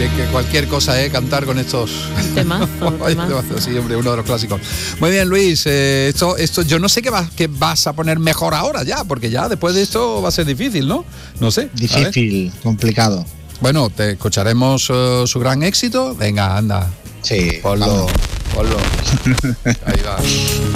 que cualquier cosa, cantar con estos temazo. Sí, hombre, uno de los clásicos. Muy bien, Luis, esto yo no sé qué vas a poner mejor ahora ya, porque ya después de esto va a ser difícil, ¿no? No sé. Difícil, complicado. Bueno, te escucharemos su gran éxito. Venga, anda. Sí, ponlo. Ahí va.